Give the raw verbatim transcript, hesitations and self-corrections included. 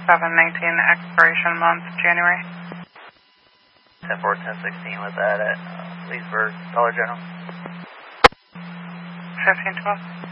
seven nineteen, expiration month, January. ten four ten sixteen with that at uh, Leesburg, Dollar General. fifteen twelve.